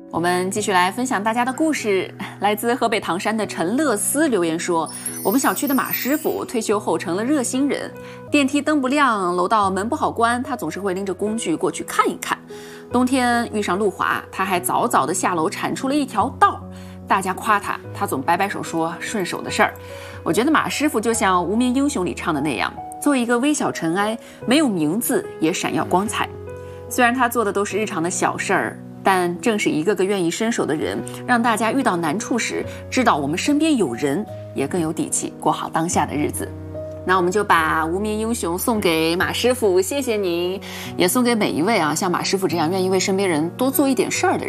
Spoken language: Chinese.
我们继续来分享大家的故事。来自河北唐山的陈乐思留言说，我们小区的马师傅退休后成了热心人，电梯灯不亮，楼道门不好关，他总是会拎着工具过去看一看。冬天遇上路滑，他还早早的下楼铲出了一条道，大家夸他，他总摆摆手说顺手的事儿。我觉得马师傅就像《无名英雄》里唱的那样，做一个微小尘埃，没有名字也闪耀光彩。虽然他做的都是日常的小事儿，但正是一个个愿意伸手的人，让大家遇到难处时知道我们身边有人，也更有底气过好当下的日子。那我们就把无名英雄送给马师傅，谢谢您，也送给每一位像马师傅这样愿意为身边人多做一点事儿的人。